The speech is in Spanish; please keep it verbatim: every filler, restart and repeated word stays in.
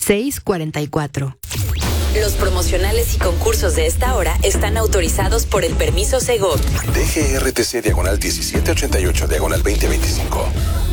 seis cuatro cuatro. Los promocionales y concursos de esta hora están autorizados por el permiso Segov. D G R T C diagonal diecisiete ochenta y ocho diagonal veinte veinticinco.